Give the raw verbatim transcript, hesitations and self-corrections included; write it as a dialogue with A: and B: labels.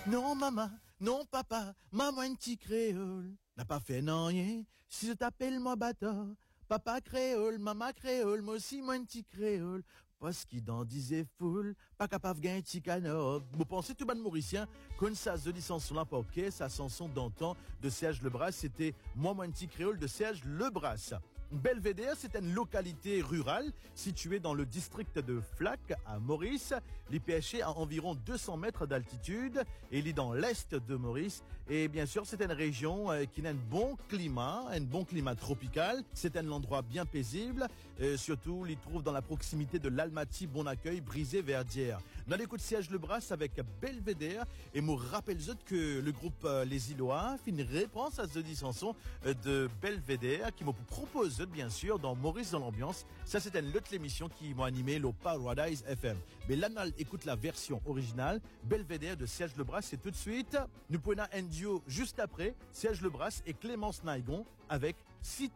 A: Non, maman, non, papa, maman, un petit créole. N'a pas fait non rien, si je t'appelle moi bâtard. Papa créole, maman créole, moi aussi, moi, un petit créole. Parce qu'il en disait foule, pas capable de gagner un petit canard. Vous pensez tout bas de Mauricien, qu'on ça de licence sur l'imporquet, sa chanson d'antan de Serge Lebras, c'était Moi, moi, un petit créole de Serge Lebras. Belvédère, c'est une localité rurale située dans le district de Flac à Maurice. L'I P H est à environ deux cents mètres d'altitude et il est dans l'est de Maurice. Et bien sûr, c'est une région euh, qui a un bon climat, un bon climat tropical. C'est un endroit bien paisible. Euh, surtout, il y trouve dans la proximité de l'Almaty, Bon Accueil, Brisé, Verdière. Dans l'écoute Serge Lebras avec Belvédère. Et me rappelle que le groupe euh, Les Îlois fait une réponse à ce dit chanson euh, de Belvédère qui me propose bien sûr dans Maurice dans l'ambiance. Ça c'est une autre émission qui m'a animé le Paradise F M. Mais là on écoute la version originale Belvédère de Serge Lebras. C'est tout de suite. Nous prenons un duo juste après Serge Lebras et Clémence Naïgon avec Si